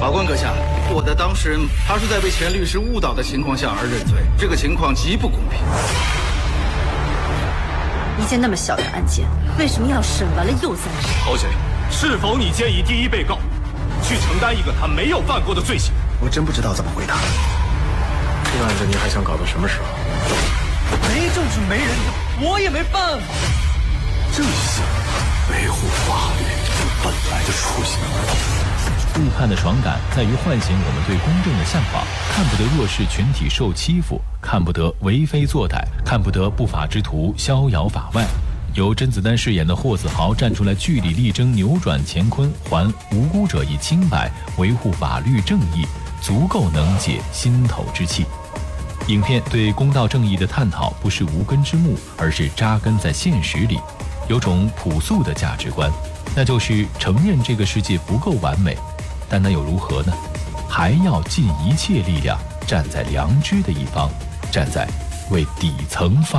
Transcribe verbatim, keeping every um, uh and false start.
法官阁下，我的当事人他是在被前律师误导的情况下而认罪，这个情况极不公平。 一件那么小的案件，为什么要审完了又再审？ 侯先生，是否你建议第一被告去承担一个他没有犯过的罪行？ 我真不知道怎么回答。 这案子你还想搞到什么时候？ 没证据没人证，我也没办法。 正是维护法律本来的初心。 误判的爽感在于唤醒我们对公正的向往，看不得弱势群体受欺负，看不得为非作歹，看不得不法之徒逍遥法外。由甄子丹饰演的霍子豪站出来据理力争，扭转乾坤，还无辜者以清白，维护法律正义，足够能解心头之气。影片对公道正义的探讨不是无根之木，而是扎根在现实里，有种朴素的价值观，那就是承认这个世界不够完美，但那又如何呢？还要尽一切力量站在良知的一方，站在为底层发